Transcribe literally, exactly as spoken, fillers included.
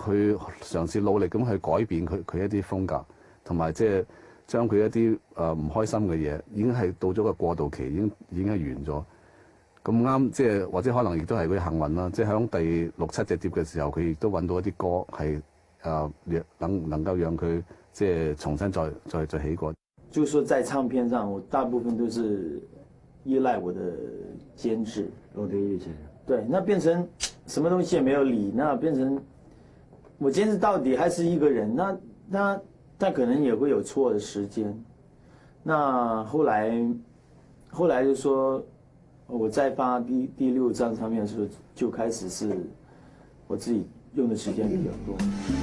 去嘗試努力咁去改變佢佢一啲風格，同埋即係將佢一啲誒唔開心嘅嘢，已經係到咗個過渡期，已經已經係完咗。咁啱即係或者可能亦都係佢幸運啦，即係響第六七隻碟嘅時候，佢亦都揾到一啲歌係誒能能夠讓佢即係重新再再再起過。 就是說在唱片上，我大部分都是依賴我的監製， 我的意見。 對，那變成什麼東西也沒有理，那變成我監製到底還是一個人，那那他可能也會有錯的時間。那後來後來就說我在發第第六張唱片的時候，就開始是我自己用的時間比較多。